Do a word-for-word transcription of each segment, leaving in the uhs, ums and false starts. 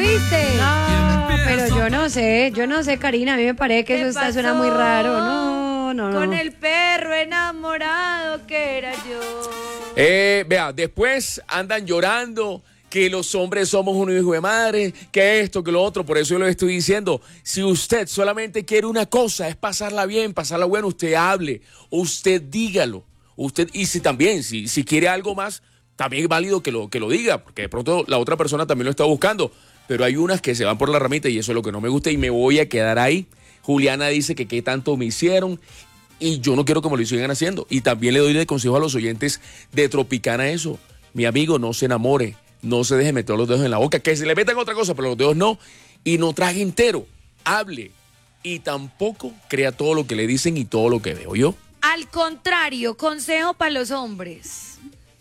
viste? No, pero yo no sé, yo no sé, Karina, a mí me parece que eso está, suena muy raro. No, no, no. Con el perro enamorado que era yo. Eh, vea, después andan llorando que los hombres somos un hijo de madre, que esto, que lo otro. Por eso yo le estoy diciendo, si usted solamente quiere una cosa, es pasarla bien, pasarla bueno, usted hable, usted dígalo. Usted, y si también, si, si quiere algo más, también es válido que lo, que lo diga, porque de pronto la otra persona también lo está buscando. Pero hay unas que se van por la ramita y eso es lo que no me gusta y me voy a quedar ahí. Juliana dice que qué tanto me hicieron y yo no quiero que me lo sigan haciendo. Y también le doy de consejo a los oyentes de Tropicana eso. Mi amigo, no se enamore, no se deje meter los dedos en la boca, que se le metan otra cosa, pero los dedos no. Y no traje entero, hable. Y tampoco crea todo lo que le dicen y todo lo que veo yo. Al contrario, consejo para los hombres.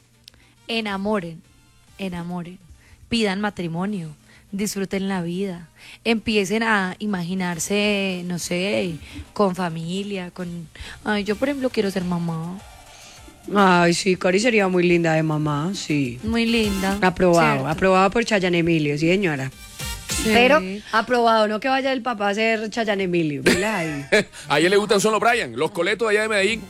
Enamoren, enamoren, pidan matrimonio, disfruten la vida, empiecen a imaginarse, no sé, con familia, con... Ay, yo por ejemplo quiero ser mamá. Ay, sí, Cari sería muy linda de mamá, sí. Muy linda. Aprobado, ¿cierto? aprobado por Chayanne Emilio, sí señora. Sí. Pero aprobado, no que vaya el papá a ser Chayanne Emilio. Mira ahí. A ella le gustan solo Brian, los coletos de allá de Medellín.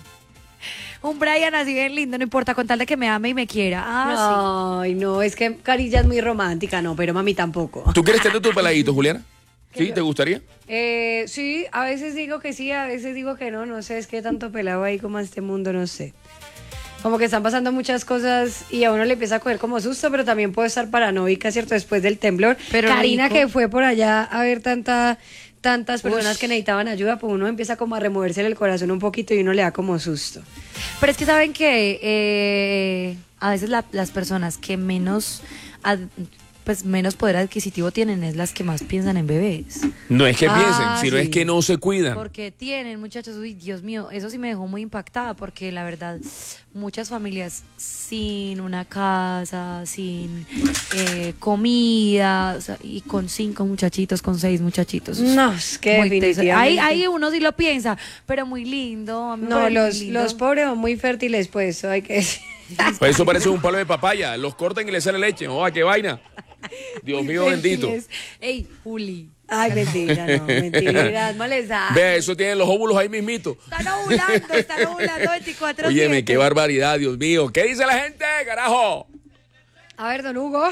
Un Brian así bien lindo, no importa, con tal de que me ame y me quiera. Ah, Ay, no, es que Cari ya es muy romántica, no, pero mami tampoco. ¿Tú quieres tener tu peladito, Juliana? ¿Sí? ¿Te gustaría? Eh, sí, a veces digo que sí, a veces digo que no, no sé, es que tanto pelado ahí como a este mundo, no sé. Como que están pasando muchas cosas y a uno le empieza a coger como susto, pero también puede estar paranoica, ¿cierto? Después del temblor. Pero Karina, rico. que fue por allá a ver tanta, tantas personas Ush. que necesitaban ayuda, pues uno empieza como a removerse el corazón un poquito y uno le da como susto. Pero es que saben que eh, a veces la- las personas que menos, ad- pues menos poder adquisitivo tienen es las que más piensan en bebés. No es que Ah, piensen, sino sí. es que no se cuidan. Porque tienen, muchachos, uy, Dios mío, eso sí me dejó muy impactada, porque la verdad, muchas familias sin una casa, sin eh, comida, o sea, y con cinco muchachitos, con seis muchachitos. No, es que Muy teso. definitivamente. Ahí, ahí uno sí lo piensa, pero muy lindo. a mí me No, parece muy los, lindo. los pobres son muy fértiles, pues, eso hay que decir. Pues eso parece un palo de papaya. Los cortan y le sale leche. ¡Oh, qué vaina! Dios mío bendito. Fértiles. Ey, Juli. Ay, mentira, no, mentira, molestar. Vea, eso tienen los óvulos ahí mismito. Están ovulando, están ovulando veinticuatro siete. Óyeme, qué barbaridad, Dios mío. ¿Qué dice la gente, carajo? A ver, don Hugo.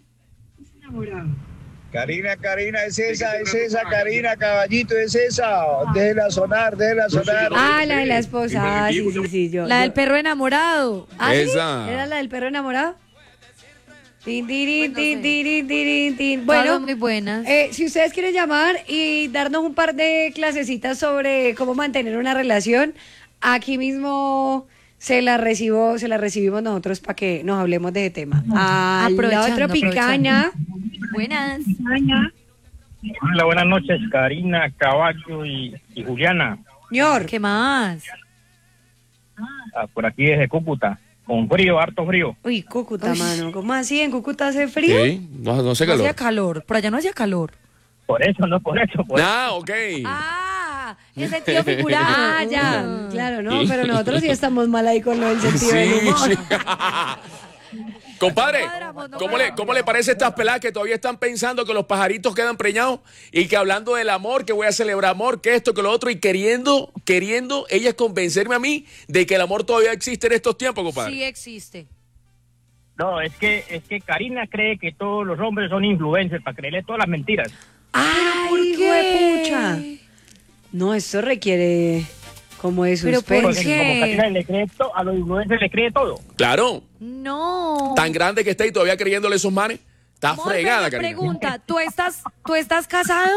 Karina, Karina, es esa, es esa, Karina, caballito, es esa. Déjela sonar, déjela sonar. Ah, la de la esposa. Ah, sí, sí, sí. Yo, La yo- del perro enamorado. ¿Ah, sí? Esa. ¿Era la del perro enamorado? Tin, tirin, Pues no tin, sé. tirin, tirin, tin. Todas Bueno, son muy buenas. eh, si ustedes quieren llamar y darnos un par de clasecitas sobre cómo mantener una relación, aquí mismo se la recibo, se la recibimos nosotros para que nos hablemos de ese tema. A la Aprovechando, otra picaña. Buenas. Hola, buenas noches, Karina, Caballo y, y Juliana. Señor, ¿Qué más? Ah, por aquí desde Cúcuta, con frío, harto frío. uy, Cúcuta, mano. ¿Cómo así? ¿En Cúcuta hace frío? Sí, no, no sé No hacía calor. calor. Por allá no hacía calor. Por eso, no por eso. Por Ah, ok. Ah, el sentido figurado. Ah, ya, claro, no, pero nosotros sí estamos mal ahí con lo del sentido Sí, del humor. sí. Compadre, No cuadramos, no ¿cómo le, cuadramos. ¿cómo le parece a estas peladas que todavía están pensando que los pajaritos quedan preñados y que hablando del amor, que voy a celebrar amor, que esto, que lo otro, y queriendo, queriendo ellas convencerme a mí de que el amor todavía existe en estos tiempos, compadre? Sí existe. No, es que, es que Karina cree que todos los hombres son influencers para creerle todas las mentiras. Ay, ¿por hijo qué? de pucha. No, esto requiere como de Pero ¿por suspense. Porque qué? como Karina le cree to- a los influencers le cree todo. Claro, No. tan grande que está y todavía creyéndole esos manes. Está Amor, fregada, pero Karina. pregunta, ¿tú estás, ¿tú estás casado?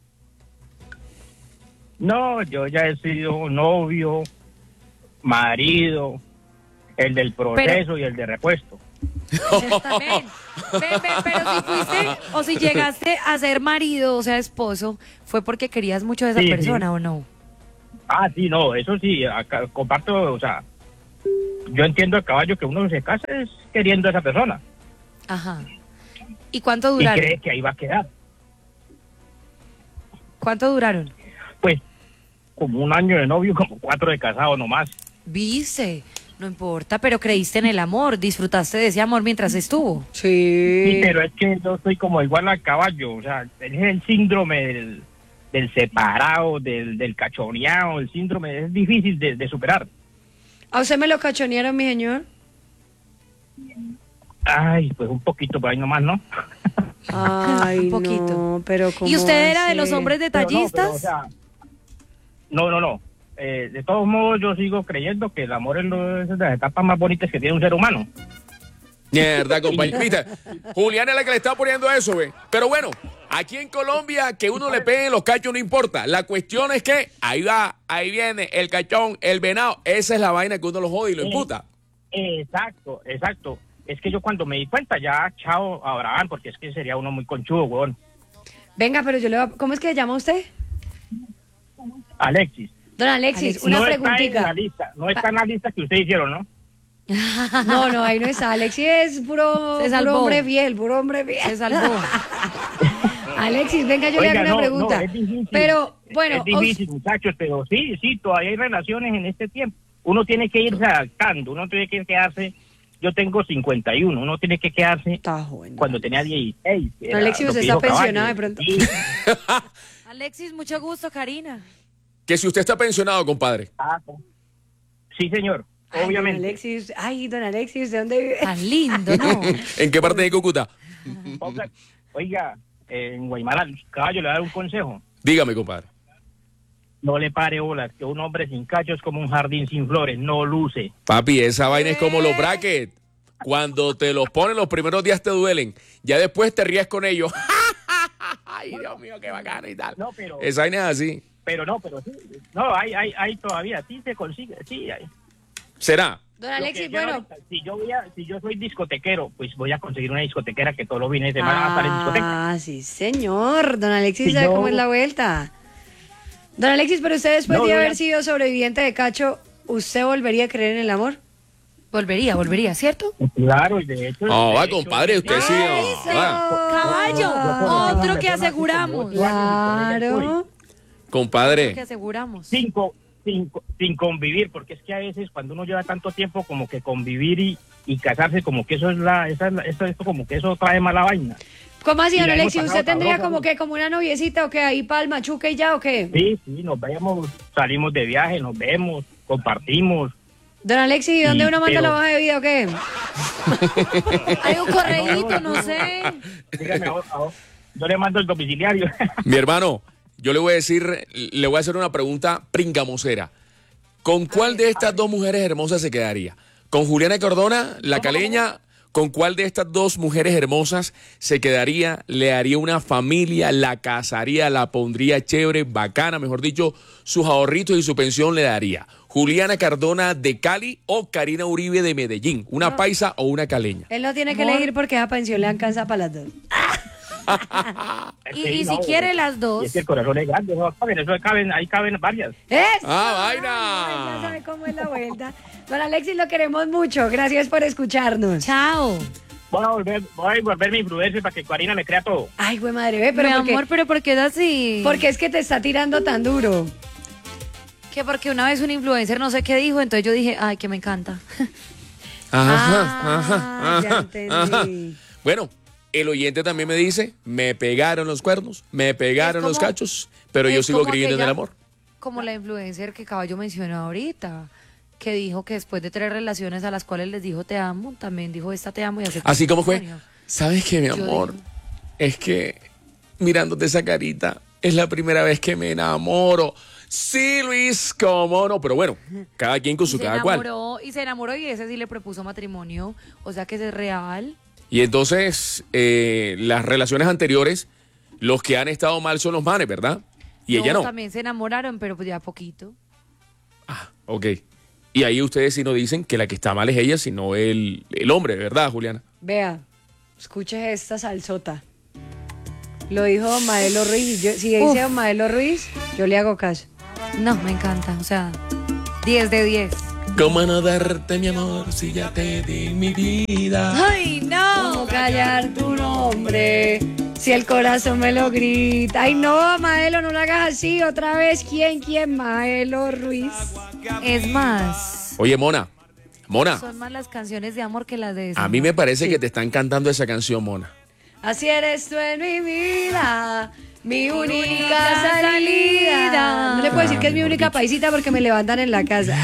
No, yo ya he sido novio, marido, el del proceso y el de repuesto. Ven, ven, ven, pero si fuiste o si llegaste a ser marido, o sea, esposo, ¿fue porque querías mucho a esa Sí, persona sí. o no? Ah, sí, no, eso sí, acá, comparto, o sea, yo entiendo el caballo que uno se casa es queriendo a esa persona Ajá. ¿Y cuánto y duraron? cree que ahí va a quedar. ¿Cuánto duraron? Pues como un año de novio, como cuatro de casado nomás. ¿Viste? No importa, pero creíste en el amor, disfrutaste de ese amor mientras estuvo. Sí. Sí, pero es que yo soy como igual al caballo, o sea, es el síndrome del, del separado, del, del cachoneado, el síndrome es difícil de, de superar. ¿A usted me lo cachonearon, mi señor? Ay, pues un poquito por ahí nomás, ¿no? Ay, Un poquito. no, pero ¿cómo ¿Y usted era de así? los hombres Pero no, detallistas? pero, o sea, no, no, no. Eh, de todos modos, yo sigo creyendo que el amor es, lo, es de las etapas más bonitas que tiene un ser humano. Mierda, compañero. Viste, Juliana es la que le está poniendo eso, güey. Pero bueno, aquí en Colombia, que uno le pegue los cachos no importa. La cuestión es que ahí va, ahí viene el cachón, el venado. Esa es la vaina que uno lo jode y lo Eh, imputa. Exacto, exacto. Es que yo cuando me di cuenta ya, chao, Abraham, porque es que sería uno muy conchudo, weón. Venga, pero yo le voy a... ¿Cómo es que se llama usted? Alexis. Don Alexis, Alexis, una no está en preguntita. la lista, no está en la lista que ustedes hicieron, ¿no? No, no, ahí no está. Alexis es puro, Se salvó. puro hombre fiel, puro hombre fiel. Se salvó. Alexis, venga, yo Oiga, le hago una no, pregunta. no, es difícil. Pero, bueno, Es difícil, muchachos, pero sí, sí, todavía hay relaciones en este tiempo. Uno tiene que irse adaptando, uno tiene que quedarse... Yo tengo cincuenta y uno, uno tiene que quedarse está joven. cuando tenía dieciséis. que era Alexis, lo usted que está dijo Caballo. pensionado de pronto. Sí. Alexis, mucho gusto, Karina. Que si usted está pensionado, compadre. Ah, sí, señor, Ay, obviamente. Don Alexis, ay, don Alexis, ¿de dónde vive? Tan lindo, ¿no? ¿En qué parte de Cúcuta? Oiga, Oiga, en Guaymala, Caballo, le voy a dar un consejo. Dígame, compadre. No le pare bolas, que un hombre sin cacho es como un jardín sin flores, no luce. Papi, esa vaina es como los brackets. Cuando te los ponen los primeros días te duelen. Ya después te ríes con ellos. Ay, Dios mío, qué bacano y tal. No, pero- Esa vaina es así. Pero no, pero sí. No, hay, hay, hay todavía, sí se consigue, sí hay. ¿Será? Don Lo Alexis, que yo bueno. ahorita, si yo voy a, si yo soy discotequero, pues voy a conseguir una discotequera que todos los fines de semana va a estar en discoteca. Ah, sí, señor. Don Alexis Si sabe yo- cómo es la vuelta. Don Alexis, pero usted después No, de voy a- haber sido sobreviviente de cacho, ¿usted volvería a creer en el amor? Volvería, volvería, ¿cierto? Claro, y de hecho... No, de va, hecho, compadre, de- usted sí. ¡Eso! no, va. Caballo, Yo- otro que aseguramos. Claro. Compadre. Que aseguramos. Sin, co- sin, co- sin convivir, porque es que a veces cuando uno lleva tanto tiempo como que convivir y, y casarse, como que eso es la, esa es la- eso, esto como que eso trae mala vaina. ¿Cómo así, Y don la hemos Alexis? ¿Usted pasado tendría sabroso, como ¿no? que, como una noviecita o qué? Ahí para el machuque y ya o qué? Sí, sí, nos vemos, salimos de viaje, nos vemos, compartimos. Don Alexis, ¿y dónde Sí, uno manda pero- la hoja de vida o qué? Hay un correíto, no sé. Dígame, ahora, ahora, yo le mando el domiciliario. Mi hermano, yo le voy a decir, le voy a hacer una pregunta pringamosera. ¿Con cuál de estas dos mujeres hermosas se quedaría? ¿Con Juliana Cardona, la caleña? ¿Con cuál de estas dos mujeres hermosas se quedaría? ¿Le haría una familia? ¿La casaría? ¿La pondría chévere, bacana? Mejor dicho, sus ahorritos y su pensión le daría. ¿Juliana Cardona de Cali o Karina Uribe de Medellín? ¿Una paisa o una caleña? Él no tiene que elegir porque esa pensión le alcanza para las dos. Y, Sí, y si no, quiere las Y dos. es que el corazón es grande, no caben, eso caben, ahí caben varias. ¡Eso! ¡Ah, Ay, vaina! ya sabe cómo es la vuelta. Don Alexis, lo queremos mucho. Gracias por escucharnos. Chao. Voy a volver, voy a volver mi influencer para que Karina me crea todo. Ay, güey, madre, ve, pero Mi porque, amor, pero ¿por qué es así? porque es que te está tirando tan duro. Que porque una vez un influencer no sé qué dijo, entonces yo dije, ay, que me encanta. Ajá, ajá, Ah, ya ajá, entendí. ajá. Bueno, el oyente también me dice, me pegaron los cuernos, me pegaron Es los como- cachos, pero yo es sigo como creyendo en el aquella- amor. Como la influencer que Caballo mencionó ahorita, que dijo que después de tres relaciones a las cuales les dijo te amo, también dijo esta te amo y aceptó Así como fue, matrimonio. ¿sabes qué, mi Yo amor? digo- Es que mirándote esa carita, es la primera vez que me enamoro. Sí, Luis, cómo no, pero bueno, cada quien con su se cada cual. enamoró y se enamoró y ese sí le propuso matrimonio, o sea que ese es real. Y entonces, eh, las relaciones anteriores, los que han estado mal son los manes, ¿verdad? Y ella no. También se enamoraron, pero pues ya poquito. Ah, ok. Y ahí ustedes sí no dicen que la que está mal es ella, sino el, el hombre, ¿verdad, Juliana? Vea, escuche esta salsota. Lo dijo don Maelo Ruiz. Yo, si dice Uf. don Maelo Ruiz, yo le hago caso. No, me encanta, o sea, diez de diez. ¿Cómo no darte mi amor si ya te di mi vida? ¡Ay, no! ¿Cómo callar tu nombre? Si el corazón me lo grita. Ay, no, Maelo, no lo hagas así. Otra vez, ¿quién, quién? Maelo Ruiz. Es más, Oye, Mona, Mona, Son más las canciones de amor que las de a mí me desamor. parece que te están cantando esa canción, Mona. Así eres tú en mi vida, mi única única salida. salida. No le puedo decir que es mi mejor única dicho. paisita porque me levantan en la casa.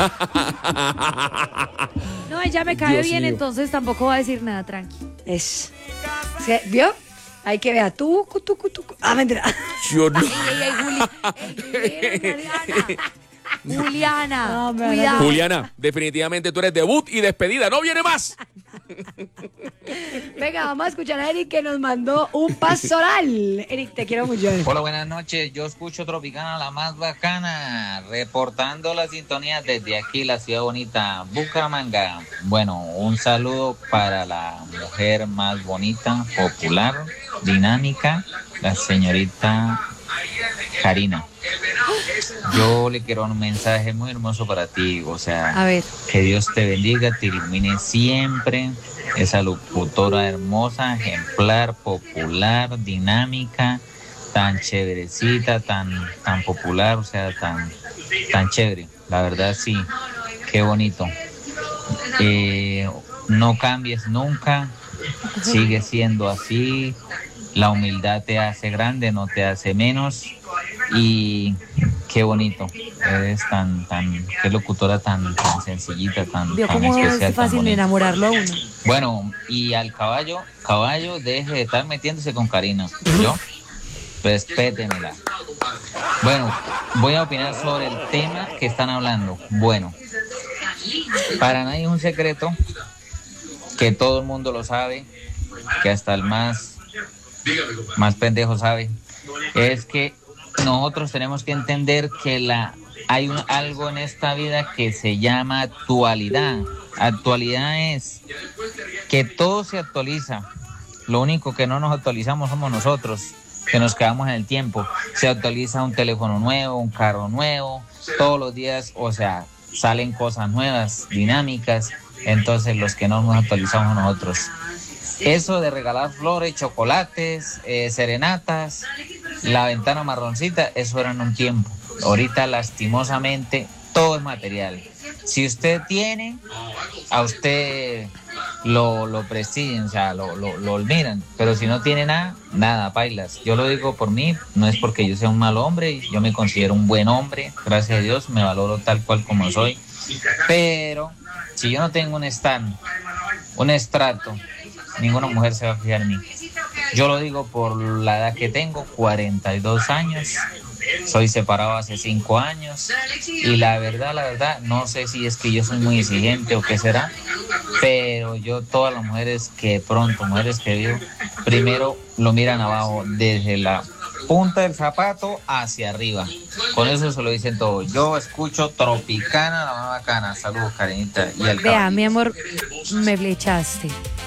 No, ella me cae Dios bien, mío. entonces tampoco va a decir nada, tranqui. Es. ¿Sí? ¿Vio? Hay que ver a tú, tú, tú, tú. Ah, mentira. Yo no. Ey, ey, ey, Juli. Ey, miren, Juliana. Juliana, No, me van a- cuidado. Juliana, definitivamente tú eres debut y despedida. ¡No viene más! Venga, vamos a escuchar a Eric que nos mandó un pastoral. Eric, te quiero mucho. Hola, buenas noches. Yo escucho Tropicana, la más bacana, reportando la sintonía desde aquí, la ciudad bonita, Bucaramanga. Bueno, un saludo para la mujer más bonita, popular, dinámica, la señorita Karina. Yo le quiero un mensaje muy hermoso para ti, o sea, A ver. que Dios te bendiga, te ilumine siempre. Esa locutora hermosa, ejemplar, popular, dinámica, tan chéverecita, tan, tan popular, o sea, tan, tan chévere. La verdad, sí, qué bonito. Eh, no cambies nunca, sigue siendo así. La humildad te hace grande, no te hace menos. Y qué bonito, eres tan, tan, qué locutora tan, tan sencillita, tan, Vio tan cómo especial, es tan fácil bonita. enamorarlo a uno. Bueno, y al caballo, caballo, deje de estar metiéndose con Karina, ¿yo? Respétemela. Bueno, voy a opinar sobre el tema que están hablando. Bueno, para nadie es un secreto, que todo el mundo lo sabe, que hasta el más, más pendejo sabe, es que nosotros tenemos que entender que la hay un, algo en esta vida que se llama actualidad. Actualidad es que todo se actualiza. Lo único que no nos actualizamos somos nosotros, que nos quedamos en el tiempo. Se actualiza un teléfono nuevo, un carro nuevo, todos los días, o sea, salen cosas nuevas, dinámicas. Entonces los que no nos actualizamos nosotros. Eso de regalar flores, chocolates, eh, serenatas, la ventana marroncita, eso era en un tiempo. Ahorita lastimosamente todo es material. Si usted tiene, a usted lo, lo prestigian, o sea, lo, lo, lo olvidan. Pero si no tiene nada, nada, pailas. Yo lo digo por mí, no es porque yo sea un mal hombre, yo me considero un buen hombre, gracias a Dios, me valoro tal cual como soy. Pero si yo no tengo un stand, un estrato, ninguna mujer se va a fijar en mí. Yo lo digo por la edad que tengo, cuarenta y dos años. Soy separado hace cinco años. Y la verdad, la verdad, no sé si es que yo soy muy exigente o qué será. Pero yo, todas las mujeres que pronto, mujeres que veo, primero lo miran abajo, desde la punta del zapato hacia arriba. Con eso se lo dicen todo. Yo escucho Tropicana, la más bacana. Saludos, Karenita. Y al Vea, caballito. mi amor, me flechaste.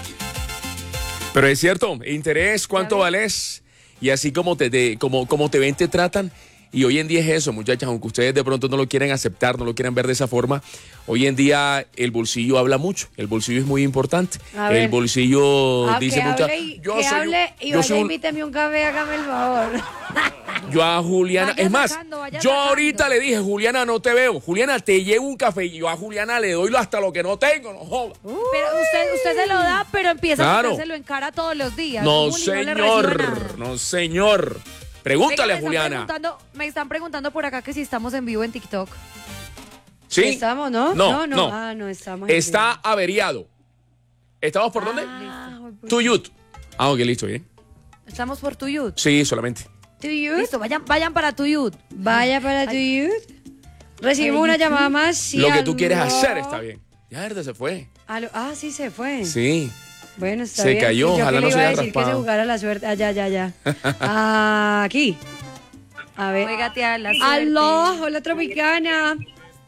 Pero es cierto, interés, cuánto vales y así como te, te- como, como te ven, te tratan. Y hoy en día es eso, muchachas, aunque ustedes de pronto no lo quieren aceptar, no lo quieran ver de esa forma, hoy en día el bolsillo habla mucho, el bolsillo es muy importante. A ver. El bolsillo Ah, dice que muchas... hable y, Yo que soy un- hable y yo vaya, soy un- invíteme un café, hágame el favor. Yo a Juliana, Vaya es más, sacando, vaya yo sacando. ahorita le dije, Juliana, no te veo. Juliana, te llevo un café y yo a Juliana le doy hasta lo que no tengo, no joda. Pero usted, usted se lo da, pero empieza Claro. a metérselo en cara todos los días. No, Juli, no le recibe nada. señor, no, señor. Pregúntale Venga, a me están Juliana. preguntando- Me están preguntando por acá que si estamos en vivo en TikTok. ¿Sí? ¿Estamos, no? No, no. no. Ah, no estamos. en Está averiado. ¿Estamos por dónde? Ah, Tuyut. Ah, ok, listo, bien. Estamos por Tuyut. Sí, solamente. To you. Listo, vayan, vayan para Tuyut. Vaya para to you. Recibimos una llamada más. Sí, Lo que tú aló. quieres hacer está bien. Ya, verdad, se fue. Aló. Ah, sí se fue. Sí. Bueno, está Se bien. cayó, Y yo ojalá que no le se iba a haya decir que se raspado. jugara la suerte. Ah, ya, ya, ya. Ah, aquí. A ver. Juégate a la suerte. Aló, hola Tropicana.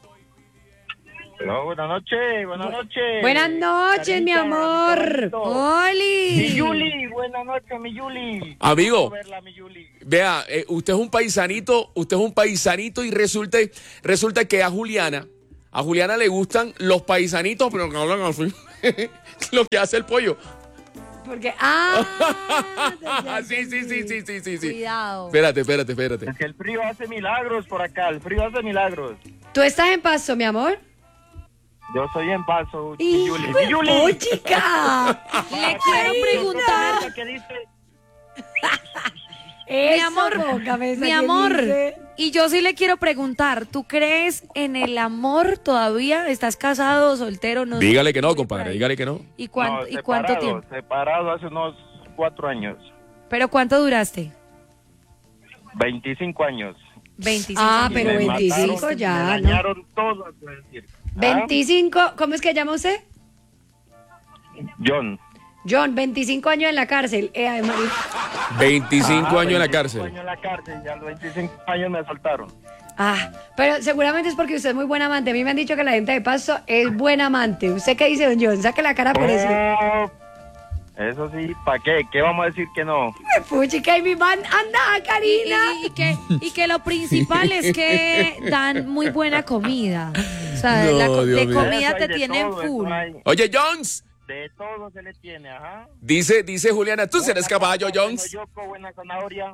Hola, buenas noches, buenas noches. Buenas noches, mi Carita, amor. carito. Mi ¡Oli! Yuli, buenas noches, mi Yuli. Amigo. Quiero verla, mi Yuli. Vea, eh, usted es un paisanito, usted es un paisanito y resulta, resulta que a Juliana, a Juliana le gustan los paisanitos, pero que hablan así. Lo que hace el pollo. Porque. Ah. sí, sí, sí, sí, sí, sí, sí. Cuidado. Espérate, espérate, espérate. Es que el frío hace milagros por acá, el frío hace milagros. ¿Tú estás en Pasto, mi amor? Yo soy en Paso, ¡Y Yuli. pues, Yuli. ¡oh, chica! Le quiero preguntar, ¿Qué dice? mi amor, mi amor, y yo sí le quiero preguntar, ¿tú crees en el amor todavía? ¿Estás casado, soltero? No sé. Dígale que no, Por compadre, ahí. dígale que no. ¿Y cuánto, No, ¿y cuánto separado, tiempo? Separado hace unos cuatro años. ¿Pero cuánto duraste? veinticinco años. veinticinco. Ah, Y pero me veinticinco mataron, ya, me ¿no? dañaron todo, puedo decir. ¿Ah? veinticinco, ¿cómo es que llama usted? John. John, veinticinco años en la cárcel. Eh, ay, María. veinticinco Ah, años en la veinticinco cárcel. años en la cárcel, y a los veinticinco años me soltaron. Ah, pero seguramente es porque usted es muy buen amante. A mí me han dicho que la gente de Pasto es buen amante. ¿Usted qué dice, don John? Saque la cara por eso. Oh, eso sí, ¿para qué? ¿Qué vamos a decir que no? Puchica, y mi man anda, Y, Karina. y- y que, y que lo principal es que dan muy buena comida. O sea, No, la co- Dios de mío. comida Eso hay te de tienen todo, eso full. hay. Oye, Jones, De todo se le tiene, ajá. dice, dice Juliana, ¿tú serás caballo, Jones? Buena yoco, buena zanahoria.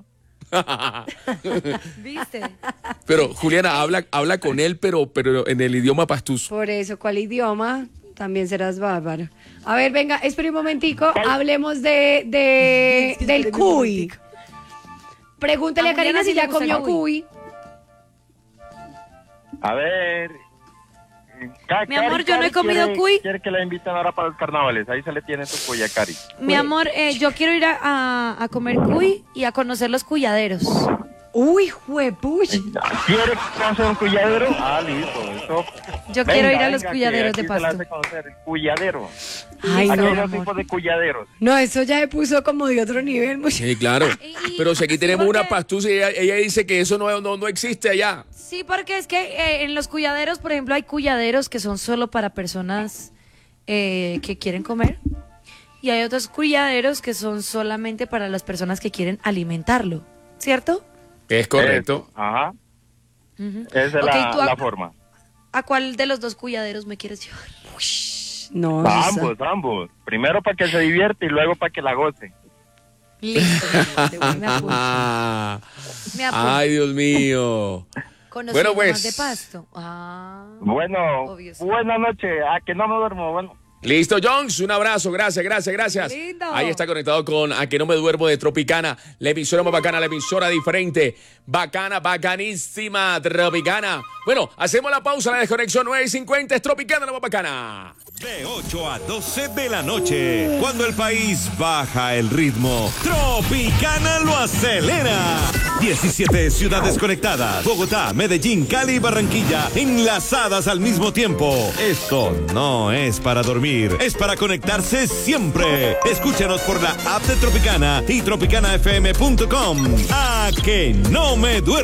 ¿Viste? Pero Juliana, habla, habla con él, pero, pero en el idioma pastuso. Por eso, ¿cuál idioma? También serás bárbaro. A ver, venga, espere un momentico. Hablemos de, de del cuy. Pregúntale A a Karina Juliana si sí le ya gusta el comió cuy. cuy. A ver. Ca- Mi amor, Cari, yo no he Cari comido quiere- cuy. Quiere que la inviten ahora para los carnavales. Ahí se le tiene su cuy a Cari. Mi amor, eh, yo quiero ir a, a- a comer cuy y a conocer los cuyaderos. Uy, juepuch. ¿Quiere conocer un cuyadero? Ah, listo. Eso. Yo Venga, quiero ir a los venga, que cuyaderos aquí de se la Pasto. hace conocer, el cuyadero. Ay, Aquí no, hay dos amor. tipos de cuyaderos. No, eso ya se puso como de otro nivel. much- Sí, claro. Y- y- Pero si aquí sí, tenemos porque- una pastusa y ella, ella dice que eso no, no, no existe allá. Sí, porque es que eh, en los cuyaderos, por ejemplo, hay cuyaderos que son solo para personas eh, que quieren comer. Y hay otros cuyaderos que son solamente para las personas que quieren alimentarlo. ¿Cierto? Es correcto. Eso, ajá. Ujú. Esa es Ok, la, ¿tú a- la forma. ¿A cuál de los dos cuyaderos me quieres llevar? No, A Susa. ambos, ambos. Primero para que se divierte y luego para que la goce. Listo, mi amor, de una me apunto. Ah, Me apunto. ay, Dios mío. Conociendo bueno, pues. más de Pasto. Ah. Bueno, Obvio, sí. buenas noches. A que no me duermo. Bueno. Listo, Jones, un abrazo, gracias, gracias, gracias. Lindo. Ahí está conectado con A Que No Me Duermo de Tropicana, la emisora más bacana, la emisora diferente, bacana, bacanísima, Tropicana. Bueno, hacemos la pausa, la desconexión nueve cincuenta, es Tropicana, la más bacana. De ocho a doce de la noche, cuando el país baja el ritmo, Tropicana lo acelera. diecisiete ciudades conectadas, Bogotá, Medellín, Cali y Barranquilla, enlazadas al mismo tiempo. Esto no es para dormir, es para conectarse siempre. Escúchanos por la app de Tropicana y tropicana f m punto com. A Que No Me Duermo.